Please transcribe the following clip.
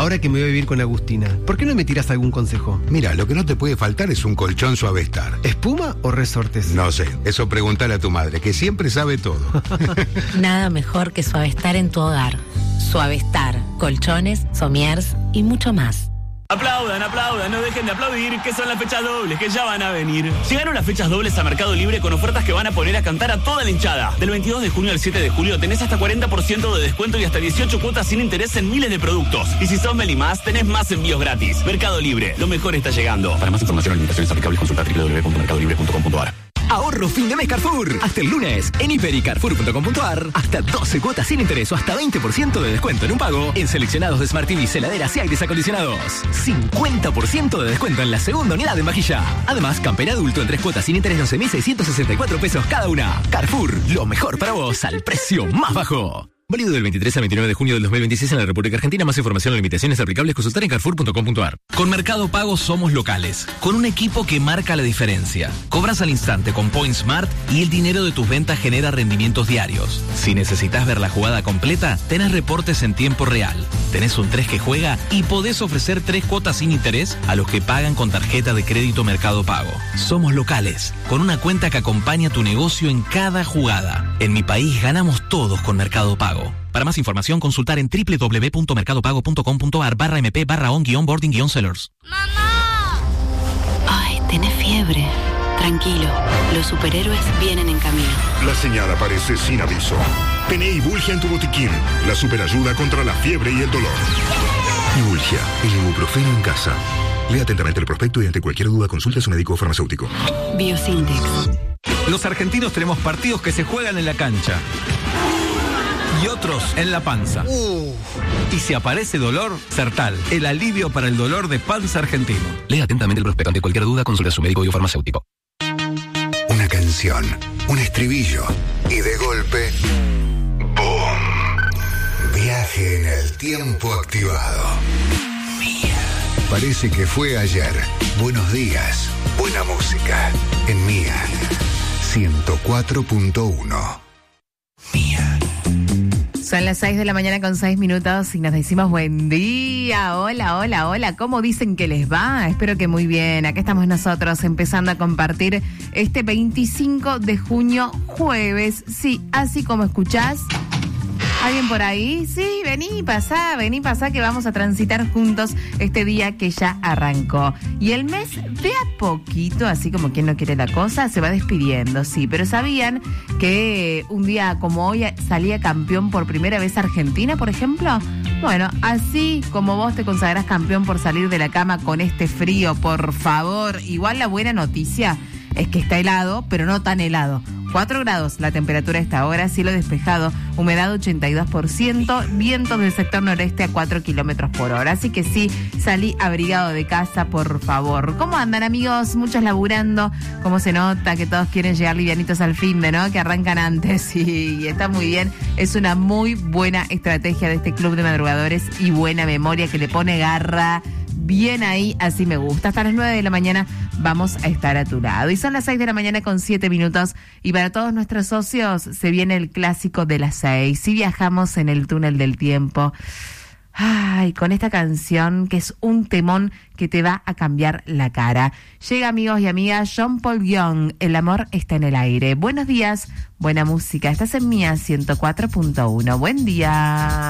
ahora que me voy a vivir con Agustina, ¿por qué no me tirás algún consejo? Mira, lo que no te puede faltar es un colchón Suavestar. ¿Espuma o resortes? No sé, eso preguntale a tu madre, que siempre sabe todo. Nada mejor que Suavestar en tu hogar. Suavestar, colchones, somiers y mucho más. Aplaudan, aplaudan, no dejen de aplaudir, que son las fechas dobles, que ya van a venir. Llegaron las fechas dobles a Mercado Libre con ofertas que van a poner a cantar a toda la hinchada. Del 22 de junio al 7 de julio tenés hasta 40% de descuento y hasta 18 cuotas sin interés en miles de productos. Y si sos Melimás, tenés más envíos gratis. Mercado Libre, lo mejor está llegando. Para más información o limitaciones aplicables, consulta www.mercadolibre.com.ar. Ahorro fin de mes Carrefour. Hasta el lunes, en Hiper y Carrefour.com.ar, hasta 12 cuotas sin interés o hasta 20% de descuento en un pago en seleccionados de Smart TVs, heladeras y aires acondicionados. 50% de descuento en la segunda unidad en vajilla. Además, campera adulto en 3 cuotas sin interés, 11.664 pesos cada una. Carrefour, lo mejor para vos al precio más bajo. Válido del 23 al 29 de junio del 2026 en la República Argentina. Más información o limitaciones aplicables, consultar en carrefour.com.ar. Con Mercado Pago somos locales, con un equipo que marca la diferencia. Cobras al instante con Point Smart y el dinero de tus ventas genera rendimientos diarios. Si necesitas ver la jugada completa, tenés reportes en tiempo real. Tenés un 3 que juega y podés ofrecer 3 cuotas sin interés a los que pagan con tarjeta de crédito Mercado Pago. Somos locales, con una cuenta que acompaña tu negocio en cada jugada. En mi país ganamos todos con Mercado Pago. Para más información, consultar en www.mercadopago.com.ar/mp/on-boarding-sellers. ¡Mamá! Ay, tenés fiebre. Tranquilo, los superhéroes vienen en camino. La señal aparece sin aviso. Tené Ibulgia en tu botiquín, la superayuda contra la fiebre y el dolor. Ibulgia, el ibuprofeno en casa. Lea atentamente el prospecto y ante cualquier duda consulte a su médico o farmacéutico. Biosintex. Los argentinos tenemos partidos que se juegan en la cancha y otros en la panza. Y si aparece dolor, Sertal, el alivio para el dolor de panza argentino. Lea atentamente el prospecto. Ante cualquier duda, consulte a su médico o farmacéutico. Una canción, un estribillo y de golpe, ¡boom! Viaje en el tiempo activado. Mía. Parece que fue ayer. Buenos días, buena música. En Mía 104.1. Mía. Son las 6 de la mañana con 6 minutos y nos decimos buen día. Hola, hola, hola. ¿Cómo dicen que les va? Espero que muy bien. Acá estamos nosotros empezando a compartir este 25 de junio, jueves. Sí, así como escuchás. ¿Alguien por ahí? Sí, vení, pasá, que vamos a transitar juntos este día que ya arrancó. Y el mes de a poquito, así como quien no quiere la cosa, se va despidiendo, sí. Pero ¿sabían que un día como hoy salía campeón por primera vez Argentina, por ejemplo? Bueno, así como vos te consagrás campeón por salir de la cama con este frío, por favor. Igual la buena noticia es que está helado, pero no tan helado. 4 grados la temperatura a esta hora, cielo despejado, humedad 82%, vientos del sector noreste a 4 kilómetros por hora. Así que sí, salí abrigado de casa, por favor. ¿Cómo andan, amigos? Muchos laburando. ¿Cómo se nota que todos quieren llegar livianitos al fin de, ¿no? Que arrancan antes y está muy bien. Es una muy buena estrategia de este club de madrugadores y buena memoria que le pone garra. Bien ahí, así me gusta. Hasta las 9 de la mañana vamos a estar a tu lado. Y son las 6 de la mañana con 7 minutos. Y para todos nuestros socios se viene el clásico de las 6. Si viajamos en el túnel del tiempo. Ay, con esta canción que es un temón que te va a cambiar la cara. Llega, amigos y amigas, John Paul Young. El amor está en el aire. Buenos días, buena música. Estás en Mía 104.1. Buen día.